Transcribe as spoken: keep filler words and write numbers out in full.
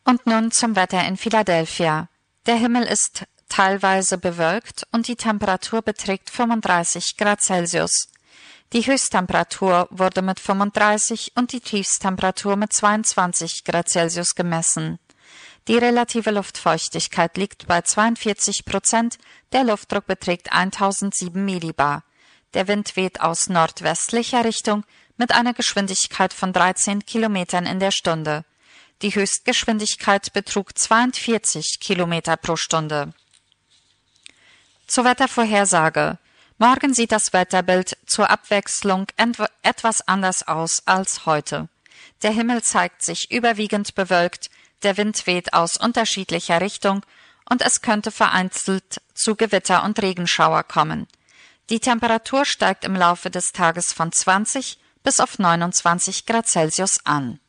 Und nun zum Wetter in Philadelphia. Der Himmel ist teilweise bewölkt und die Temperatur beträgt fünfunddreißig Grad Celsius. Die Höchsttemperatur wurde mit fünfunddreißig und die Tiefsttemperatur mit zweiundzwanzig Grad Celsius gemessen. Die relative Luftfeuchtigkeit liegt bei zweiundvierzig Prozent, der Luftdruck beträgt eintausendsieben Millibar. Der Wind weht aus nordwestlicher Richtung mit einer Geschwindigkeit von dreizehn Kilometern in der Stunde. Die Höchstgeschwindigkeit betrug zweiundvierzig Kilometer pro Stunde. Zur Wettervorhersage. Morgen sieht das Wetterbild zur Abwechslung etwas anders aus als heute. Der Himmel zeigt sich überwiegend bewölkt, der Wind weht aus unterschiedlicher Richtung und es könnte vereinzelt zu Gewitter und Regenschauer kommen. Die Temperatur steigt im Laufe des Tages von zwanzig bis auf neunundzwanzig Grad Celsius an.